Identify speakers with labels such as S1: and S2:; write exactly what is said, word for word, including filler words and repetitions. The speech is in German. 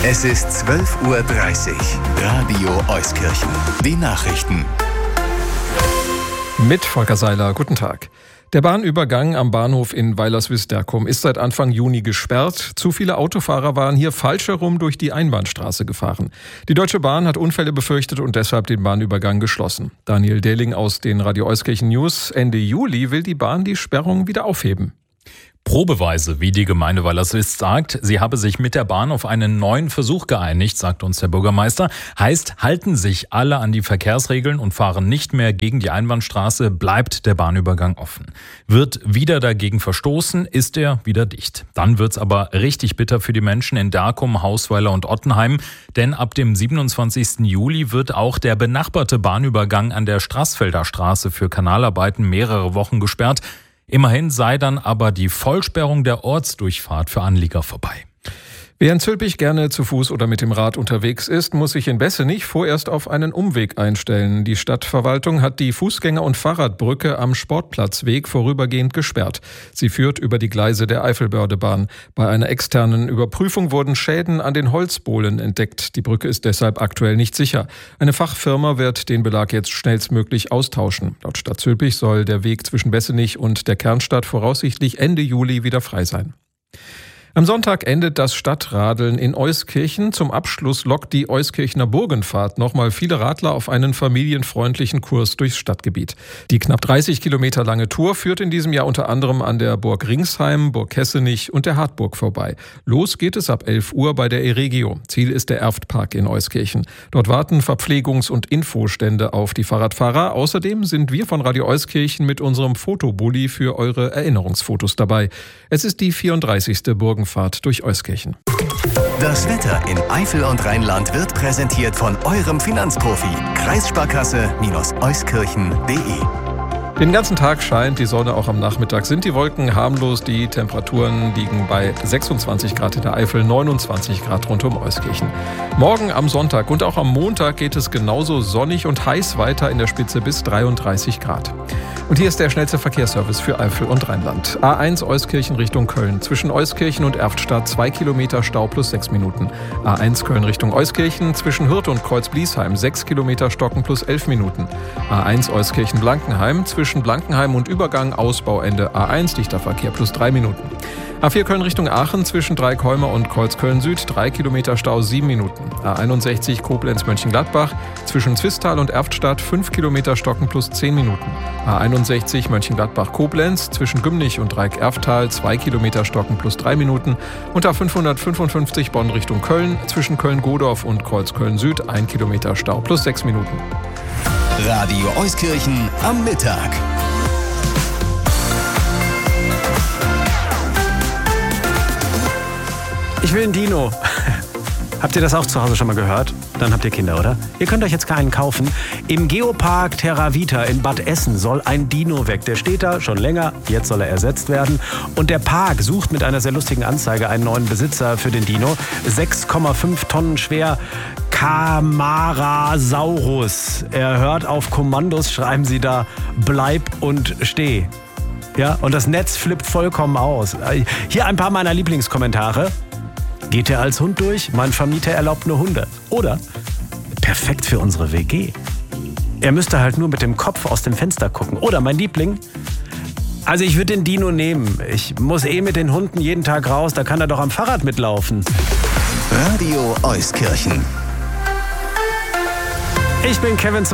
S1: Es ist zwölf Uhr dreißig. Radio Euskirchen. Die Nachrichten.
S2: Mit Volker Seiler, guten Tag. Der Bahnübergang am Bahnhof in Weilerswistderkum ist seit Anfang Juni gesperrt. Zu viele Autofahrer waren hier falsch herum durch die Einbahnstraße gefahren. Die Deutsche Bahn hat Unfälle befürchtet und deshalb den Bahnübergang geschlossen. Daniel Dehling aus den Radio Euskirchen News. Ende Juli will die Bahn die Sperrung wieder aufheben.
S3: Probeweise, wie die Gemeinde Weilerswist sagt. Sie habe sich mit der Bahn auf einen neuen Versuch geeinigt, sagt uns der Bürgermeister. Heißt, halten sich alle an die Verkehrsregeln und fahren nicht mehr gegen die Einbahnstraße, bleibt der Bahnübergang offen. Wird wieder dagegen verstoßen, ist er wieder dicht. Dann wird's aber richtig bitter für die Menschen in Derkum, Hausweiler und Ottenheim. Denn ab dem siebenundzwanzigsten Juli wird auch der benachbarte Bahnübergang an der Straßfelder Straße für Kanalarbeiten mehrere Wochen gesperrt. Immerhin sei dann aber die Vollsperrung der Ortsdurchfahrt für Anlieger vorbei.
S2: Wer in Zülpich gerne zu Fuß oder mit dem Rad unterwegs ist, muss sich in Bessenich vorerst auf einen Umweg einstellen. Die Stadtverwaltung hat die Fußgänger- und Fahrradbrücke am Sportplatzweg vorübergehend gesperrt. Sie führt über die Gleise der Eifelbördebahn. Bei einer externen Überprüfung wurden Schäden an den Holzbohlen entdeckt. Die Brücke ist deshalb aktuell nicht sicher. Eine Fachfirma wird den Belag jetzt schnellstmöglich austauschen. Laut Stadt Zülpich soll der Weg zwischen Bessenich und der Kernstadt voraussichtlich Ende Juli wieder frei sein. Am Sonntag endet das Stadtradeln in Euskirchen. Zum Abschluss lockt die Euskirchener Burgenfahrt nochmal viele Radler auf einen familienfreundlichen Kurs durchs Stadtgebiet. Die knapp dreißig Kilometer lange Tour führt in diesem Jahr unter anderem an der Burg Ringsheim, Burg Kessenich und der Hartburg vorbei. Los geht es ab elf Uhr bei der Eregio. Ziel ist der Erftpark in Euskirchen. Dort warten Verpflegungs- und Infostände auf die Fahrradfahrer. Außerdem sind wir von Radio Euskirchen mit unserem Fotobully für eure Erinnerungsfotos dabei. Es ist die vierunddreißigste Burgenfahrt. Fahrt durch Euskirchen.
S1: Das Wetter in Eifel und Rheinland wird präsentiert von eurem Finanzprofi. Kreissparkasse-euskirchen punkt de.
S2: Den ganzen Tag scheint die Sonne, auch am Nachmittag sind die Wolken harmlos. Die Temperaturen liegen bei sechsundzwanzig Grad in der Eifel, neunundzwanzig Grad rund um Euskirchen. Morgen am Sonntag und auch am Montag geht es genauso sonnig und heiß weiter, in der Spitze bis dreiunddreißig Grad. Und hier ist der schnellste Verkehrsservice für Eifel und Rheinland. A eins Euskirchen Richtung Köln. Zwischen Euskirchen und Erftstadt zwei Kilometer Stau plus sechs Minuten. A eins Köln Richtung Euskirchen. Zwischen Hürth und Kreuz-Bliesheim sechs Kilometer Stocken plus elf Minuten. A eins Euskirchen Blankenheim. Zwischen Blankenheim und Übergang Ausbauende A eins dichter Verkehr plus drei Minuten. A vier Köln Richtung Aachen zwischen Dreieckholme und Kreuzköln Süd drei Kilometer Stau sieben Minuten. A einundsechzig Koblenz Mönchengladbach zwischen Zwistal und Erftstadt fünf Kilometer Stocken plus zehn Minuten. A einundsechzig Mönchengladbach Koblenz zwischen Gümnich und Dreieck-Erftal zwei Kilometer Stocken plus drei Minuten. Und A fünfhundertfünfundfünfzig Bonn Richtung Köln zwischen Köln-Godorf und Kreuzköln Süd ein Kilometer Stau plus sechs Minuten.
S1: Radio Euskirchen am Mittag.
S4: Ich will ein Dino. Habt ihr das auch zu Hause schon mal gehört? Dann habt ihr Kinder, oder? Ihr könnt euch jetzt keinen kaufen. Im Geopark Terra Vita in Bad Essen soll ein Dino weg. Der steht da schon länger, jetzt soll er ersetzt werden. Und der Park sucht mit einer sehr lustigen Anzeige einen neuen Besitzer für den Dino. sechs Komma fünf Tonnen schwer. Camarasaurus. Er hört auf Kommandos, schreiben sie da, bleib und steh. Ja, und das Netz flippt vollkommen aus. Hier ein paar meiner Lieblingskommentare. Geht er als Hund durch? Mein Vermieter erlaubt nur Hunde. Oder perfekt für unsere W G. Er müsste halt nur mit dem Kopf aus dem Fenster gucken. Oder mein Liebling. Also ich würde den Dino nehmen. Ich muss eh mit den Hunden jeden Tag raus. Da kann er doch am Fahrrad mitlaufen.
S1: Radio Euskirchen.
S4: Ich bin Kevin